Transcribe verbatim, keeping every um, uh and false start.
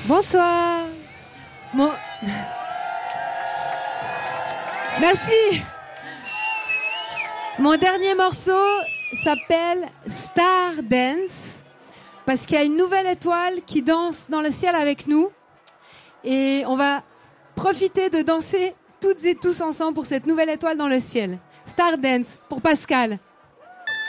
Bonsoir. Mon... Merci. Mon dernier morceau s'appelle Star Dance parce qu'il y a une nouvelle étoile qui danse dans le ciel avec nous et on va profiter de danser toutes et tous ensemble pour cette nouvelle étoile dans le ciel. Star Dance pour Pascal.